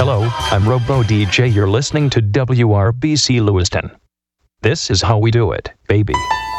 Hello, I'm Robo DJ. You're listening to WRBC Lewiston. This is how we do it, baby.